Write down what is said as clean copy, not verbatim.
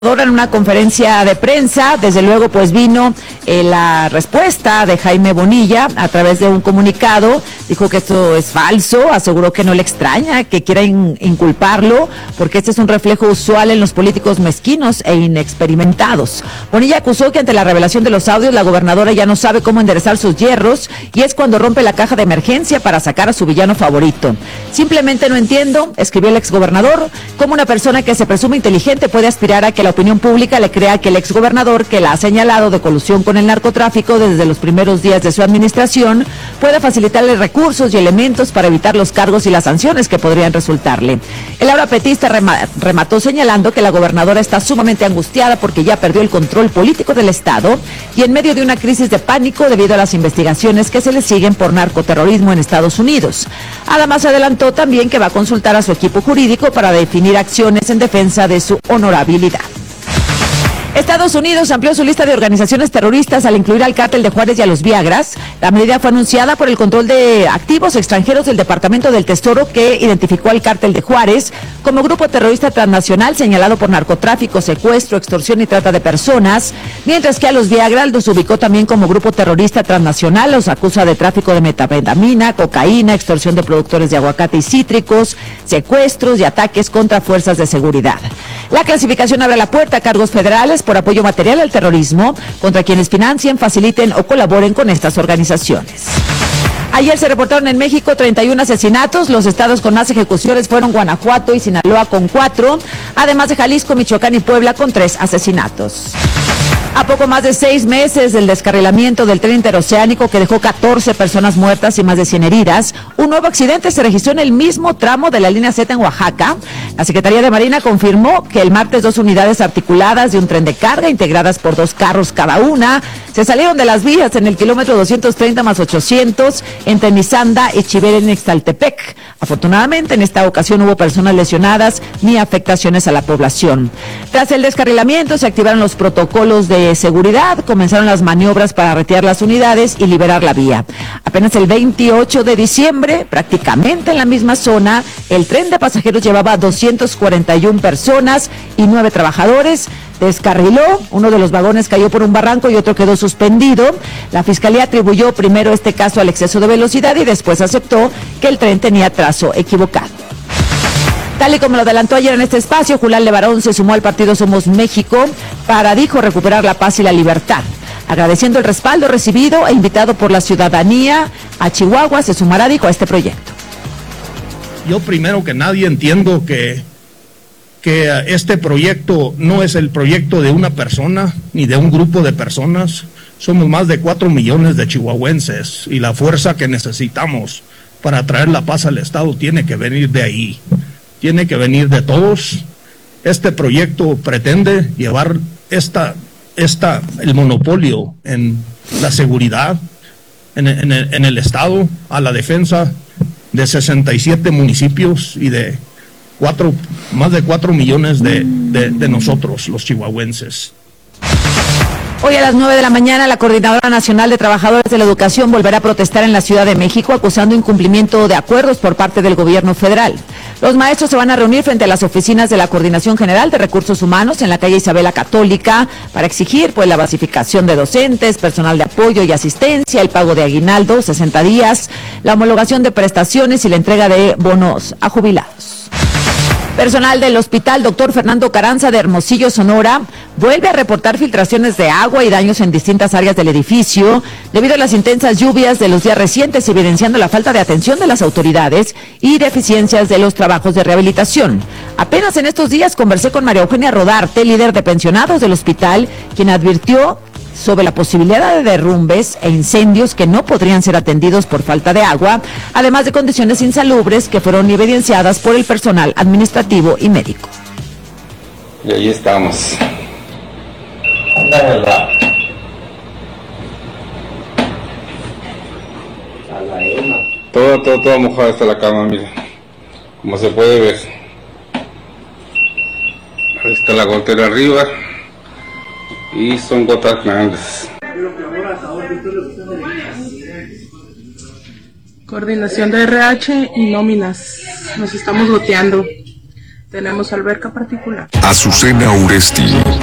En una conferencia de prensa, desde luego pues vino la respuesta de Jaime Bonilla a través de un comunicado. Dijo que esto es falso, aseguró que no le extraña que quiera inculparlo, porque este es un reflejo usual en los políticos mezquinos e inexperimentados. Bonilla acusó que ante la revelación de los audios, la gobernadora ya no sabe cómo enderezar sus hierros, y es cuando rompe la caja de emergencia para sacar a su villano favorito. Simplemente no entiendo, escribió el exgobernador, cómo una persona que se presume inteligente puede aspirar a que la opinión pública le crea que el exgobernador, que la ha señalado de colusión con el narcotráfico desde los primeros días de su administración, puede facilitarle recursos y elementos para evitar los cargos y las sanciones que podrían resultarle. El ahora petista remató señalando que la gobernadora está sumamente angustiada porque ya perdió el control político del Estado y en medio de una crisis de pánico debido a las investigaciones que se le siguen por narcoterrorismo en Estados Unidos. Además, adelantó también que va a consultar a su equipo jurídico para definir acciones en defensa de su honorabilidad. Estados Unidos amplió su lista de organizaciones terroristas al incluir al Cártel de Juárez y a los Viagras. La medida fue anunciada por el control de activos extranjeros del Departamento del Tesoro, que identificó al Cártel de Juárez como grupo terrorista transnacional señalado por narcotráfico, secuestro, extorsión y trata de personas, mientras que a los Viagras los ubicó también como grupo terrorista transnacional. Los acusa de tráfico de metanfetamina, cocaína, extorsión de productores de aguacate y cítricos, secuestros y ataques contra fuerzas de seguridad. La clasificación abre la puerta a cargos federales por apoyo material al terrorismo contra quienes financien, faciliten o colaboren con estas organizaciones. Ayer se reportaron en México 31 asesinatos. Los estados con más ejecuciones fueron Guanajuato y Sinaloa con 4, además de Jalisco, Michoacán y Puebla con 3 asesinatos. A poco más de 6 meses del descarrilamiento del tren interoceánico que dejó 14 personas muertas y más de 100 heridas, un nuevo accidente se registró en el mismo tramo de la línea Z en Oaxaca. La Secretaría de Marina confirmó que el martes 2 unidades articuladas de un tren de carga, integradas por 2 carros cada una, se salieron de las vías en el kilómetro 230 más 800 entre Nizanda y Chiver en Ixtaltepec. Afortunadamente, en esta ocasión hubo personas lesionadas ni afectaciones a la población. Tras el descarrilamiento, se activaron los protocolos de seguridad, comenzaron las maniobras para retirar las unidades y liberar la vía. Apenas el 28 de diciembre, prácticamente en la misma zona, el tren de pasajeros llevaba 241 personas y 9 trabajadores. Descarriló, uno de los vagones cayó por un barranco y otro quedó suspendido. La Fiscalía atribuyó primero este caso al exceso de velocidad y después aceptó que el tren tenía trazo equivocado. Tal y como lo adelantó ayer en este espacio, Julián Levarón se sumó al partido Somos México para, dijo, recuperar la paz y la libertad. Agradeciendo el respaldo recibido e invitado por la ciudadanía a Chihuahua, se sumará, dijo, a este proyecto. Yo primero que nadie entiendo que este proyecto no es el proyecto de una persona ni de un grupo de personas. Somos más de 4 millones de chihuahuenses y la fuerza que necesitamos para traer la paz al Estado tiene que venir de ahí. Tiene que venir de todos. Este proyecto pretende llevar el monopolio en la seguridad en el Estado a la defensa de 67 municipios y de más de 4 millones de nosotros, los chihuahuenses. Hoy a las 9 de la mañana, la Coordinadora Nacional de Trabajadores de la Educación volverá a protestar en la Ciudad de México acusando incumplimiento de acuerdos por parte del gobierno federal. Los maestros se van a reunir frente a las oficinas de la Coordinación General de Recursos Humanos en la calle Isabela Católica para exigir la basificación de docentes, personal de apoyo y asistencia, el pago de aguinaldo, 60 días, la homologación de prestaciones y la entrega de bonos a jubilados. Personal del Hospital Dr. Fernando Carranza de Hermosillo, Sonora, vuelve a reportar filtraciones de agua y daños en distintas áreas del edificio debido a las intensas lluvias de los días recientes, evidenciando la falta de atención de las autoridades y deficiencias de los trabajos de rehabilitación. Apenas en estos días conversé con María Eugenia Rodarte, líder de pensionados del hospital, quien advirtió sobre la posibilidad de derrumbes e incendios que no podrían ser atendidos por falta de agua, además de condiciones insalubres que fueron evidenciadas por el personal administrativo y médico. Y ahí estamos. Toda mojada está la cama, mira, como se puede ver. Ahí está la gotera arriba. Y son gotas grandes. Coordinación de RH y nóminas. Nos estamos goteando. Tenemos alberca particular. Azucena Uresti.